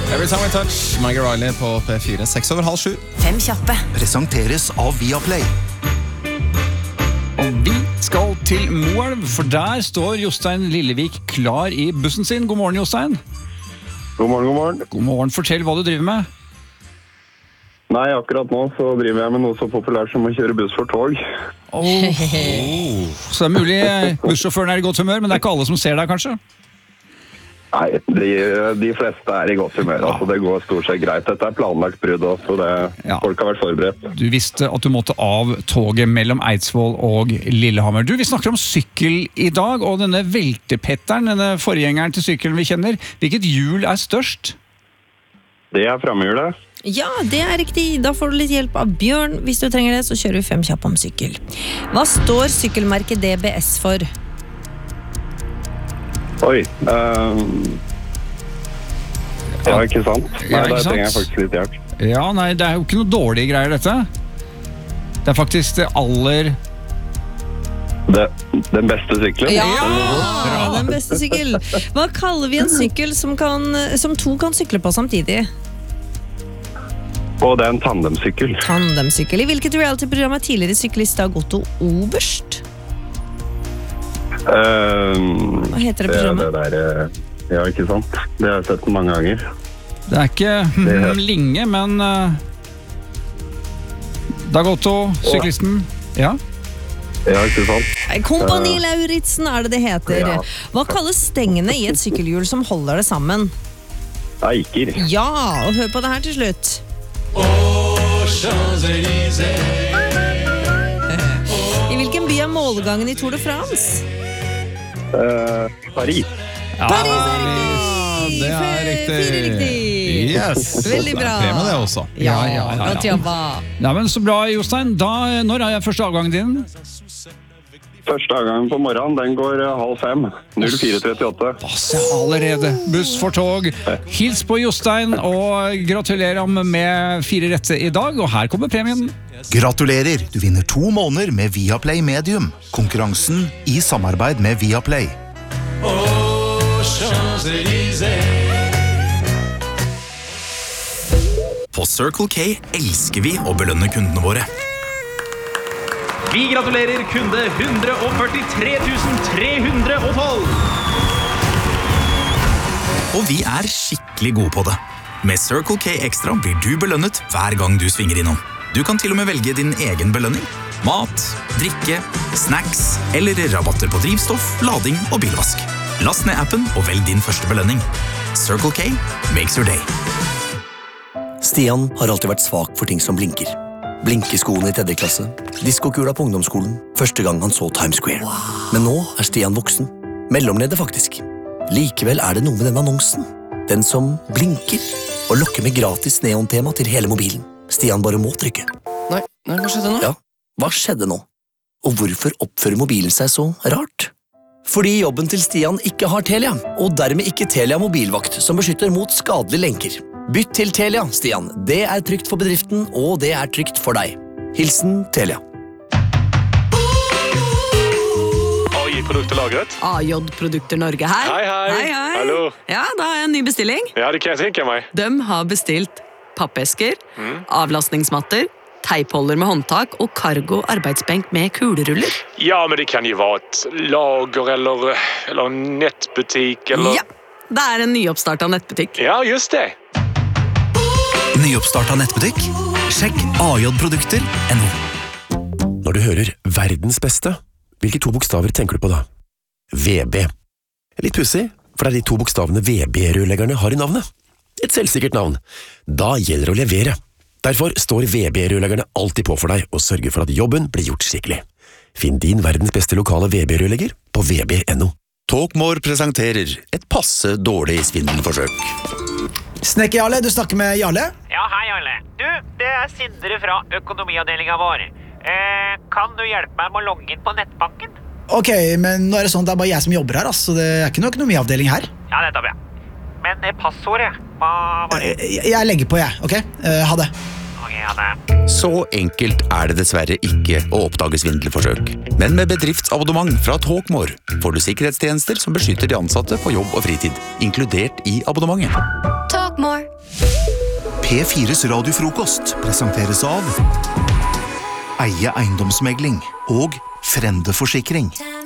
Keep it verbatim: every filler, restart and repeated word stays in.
Every Time We Touch, Maggie Riley på P fire, seks over halv sju. Fem kjappe. Presenteres av Viaplay. Og vi skal til Moelv, for der står Jostein Lillevik klar i bussen sin. God morgen, Jostein. God morgen, god morgen. God morgen, fortell hva du driver med. Nei, akkurat nå så driver jeg med noe så populært som å kjøre buss for tog. Oh. Så det er mulig bussjåføren er i godt humør, men det er ikke alle som ser deg, kanskje? Nei, de, de fleste er i godt humør. Altså, det går stort sett greit. Dette er planlagt brudd også, så det, Ja. folk har vært forberedt. Du visste at du måtte av toget mellom Eidsvoll og Lillehammer. Du, vi snakker om sykkel i dag, og denne veltepetteren, denne forgjengeren til sykkelen vi kjenner. Hvilket hjul er størst? Det er framhjulet. Ja, det er riktig. Da får du litt hjelp av Bjørn. Hvis du trenger det, så kjører vi fem kjapp om sykkel. Hva står sykkelmerket D B S for? Oi. Uh, ja, ikke sant? Nei, Ja, ikke der sant? trenger jeg faktisk litt hjelp. Ja, nei, det er jo ikke noe dårlige greier, dette. Det er faktisk det aller... Det, den beste sykkelen. Ja, den beste sykkel. Hva kaller vi en sykkel som, kan, som to kan sykle på samtidig? Og det er en tandemsykkel. Tandemsykkel. I hvilket reality-program er tidligere syklist Dag Otto Oberst? Uh, Hva heter det det, programmet? det der, uh, ja, ikke sant? Det har jeg sett mange ganger. Det er ikke Det- Linge, men uh, Dag Otto, syklisten. Ja. Ja, ikke sant? Kompani Lauritzen er det det heter. Ja. Hva kalles stengene i et sykkelhjul som holder det sammen? Eiker. Ja, og hør på det her til slutt. I hvilken by er målgangen i Tour de France? Uh, Paris. Paris er riktig! Det er riktig. Fire riktig. Yes. Veldig bra. Det er premie det også. Ja, Ja, ja, ja, ja. godt jobba. Nei, men så bra, Jostein. Da, når er første avgangen din? Første avgangen på morgenen, den går uh, halv fem. null fire trettiåtte. Altså, allerede. Buss for tog. Hils på Jostein, og gratulerer ham med fire rette i dag. Og her kommer premien. Gratulerer, du vinner to måneder med Viaplay Medium. Konkurransen i samarbeid med Viaplay. På Circle K elsker vi å belønne kundene våre. Vi gratulerer kunde one hundred forty-three thousand three hundred twelve. Og vi er skikkelig gode på det. Med Circle K Extra blir du belønnet hver gang du svinger innom. Du kan til og med velge din egen belønning. Mat, drikke, snacks eller rabatter på drivstoff, lading og bilvask. Last ned appen og velg din første belønning. Circle K makes your day. Stian har alltid vært svak for ting som blinker. Blinkeskoene i tredje klasse, diskokula på ungdomsskolen, første gang han så Times Square. Men nå er Stian voksen. Mellomleder faktisk. Likevel er det noe med den annonsen. Den som blinker og lokker med gratis neontema til hele mobilen. Stian bare må trykke. Nei, nei, hva skjedde nå? Ja, hva skjedde nå? Og hvorfor oppfører mobilen seg så rart? Fordi jobben til Stian ikke har Telia, og dermed ikke Telia mobilvakt som beskytter mot skadelige lenker. Bytt til Telia, Stian. Det er trygt for bedriften, og det er trygt for deg. Hilsen Telia. A J-produkter lagret. A J-produkter Norge her. Hei, hei. Hei, hei. Hallo. Ja, da har jeg en ny bestilling. Ja, det kan jeg tenke meg. De har bestilt pappesker, Mm. avlastningsmatter, teipholder med håndtak og cargo arbeidsbenk med kuleruller. Ja, men det kan jo være et lager eller, eller en nettbutikk eller... Ja, det er en nyoppstartet nettbutikk. Ja, just det. Nyoppstartet nettbutikk? Sjekk A J-produkter punktum no. Når du hører verdens beste, hvilke to bokstaver tenker du på da? V B. Litt pussig, for det er de to bokstavene V B-rørleggerne har i navnet. Et selvsikkert navn. Da gjelder det å levere. Derfor står V B-rørleggerne alltid på for deg og sørger for at jobben blir gjort skikkelig. Finn din verdens beste lokale V B-rørlegger på V B punktum no. Talkmore presenterer et passe dårlig svindelforsøk. Snekker Jarle, du snakker med Jarle? Ja, hei Jarle. Du, det er Sindre fra økonomiavdelingen vår. Eh, kan du hjelpe meg med å logge inn på nettbanken? Ok, men nå er det sånn at det er bare jeg som jobber her, så det er ikke noe økonomiavdeling her. Ja, nettopp, ja. Men eh, passordet, hva var det? Jeg, jeg legger på, jeg, ok? Uh, ha det. Ok, ha det. Så enkelt er det dessverre ikke å oppdage svindelforsøk. Men med bedriftsabonnement fra Talkmore får du sikkerhetstjenester som beskytter de ansatte på jobb og fritid, inkludert i abonnementet. Talkmore. P fires radiofrokost presenteres av Eie eiendomsmegling og Frende Forsikring.